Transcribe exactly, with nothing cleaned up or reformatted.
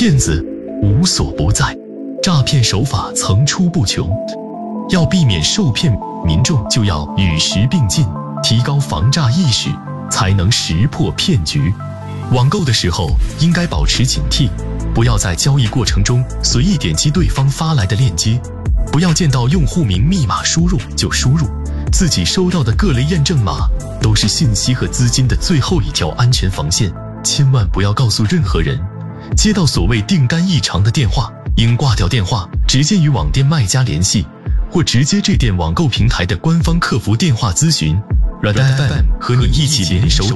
骗子无所不在，诈骗手法层出不穷。要避免受骗，民众就要与时并进，提高防诈意识，才能识破骗局。网购的时候应该保持警惕，不要在交易过程中随意点击对方发来的链接，不要见到用户名密码输入就输入，自己收到的各类验证码都是信息和资金的最后一条安全防线，千万不要告诉任何人。接到所谓订单异常的电话，应挂掉电话，直接与网店卖家联系，或直接致电网购平台的官方客服电话咨询。软蛋 F M 和你一起联手